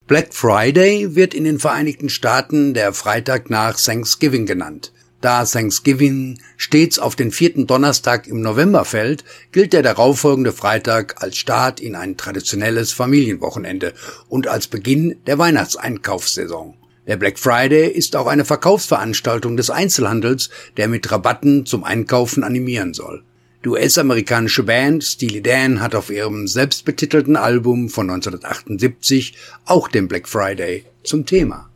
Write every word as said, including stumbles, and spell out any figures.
Black Friday wird in den Vereinigten Staaten der Freitag nach Thanksgiving genannt. Da Thanksgiving stets auf den vierten Donnerstag im November fällt, gilt der darauffolgende Freitag als Start in ein traditionelles Familienwochenende und als Beginn der Weihnachtseinkaufssaison. Der Black Friday ist auch eine Verkaufsveranstaltung des Einzelhandels, der mit Rabatten zum Einkaufen animieren soll. Die U S-amerikanische Band Steely Dan hat auf ihrem selbstbetitelten Album von neunzehnhundertachtundsiebzig auch den Black Friday zum Thema.